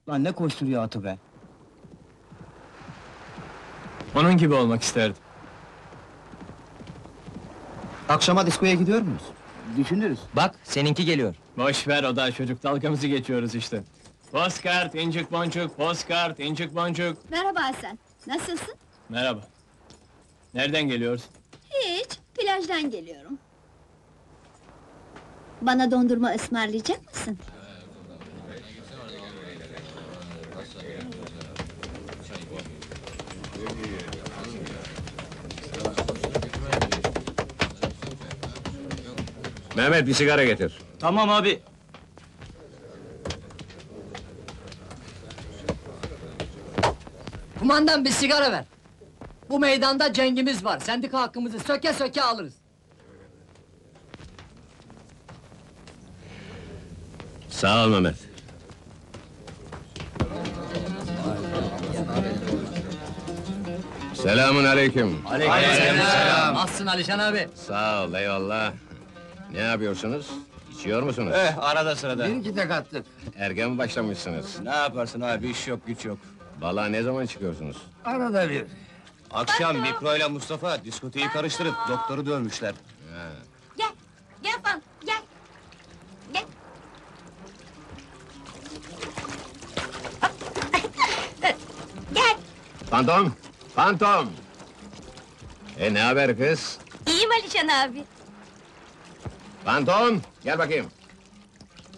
Lan ne koşturuyor atı be! Onun gibi olmak isterdim. Akşama diskoya gidiyor muyuz? Düşünürüz. Bak, seninki geliyor. Boş ver, o da çocuk, dalgamızı geçiyoruz işte. Postkart, incik boncuk, postkart, incik boncuk. Merhaba Hasan, nasılsın? Merhaba. Nereden geliyorsun? Hiç, plajdan geliyorum. Bana dondurma ısmarlayacak mısın? Mehmet, bir sigara getir. Tamam abi. Kumandan bir sigara ver. Bu meydanda cengimiz var. Sendika hakkımızı söke söke alırız. Sağ ol Mehmet. Selamun aleyküm. Aleykümselam. Nasılsın Alişan abi? Sağ ol, eyvallah. Ne yapıyorsunuz? İçiyor musunuz? Arada sırada. Bir iki tek attık. Erken mi başlamışsınız? Ne yaparsın abi, iş yok, güç yok. Balığa ne zaman çıkıyorsunuz? Arada bir. Akşam Mikro'yla Mustafa diskoteyi karıştırıp doktoru dövmüşler. Gel, gel Fan, gel! Gel! Gel! Fantom! Fantom! Ne haber kız? İyiyim Alişan abi. Fantom! Gel bakayım.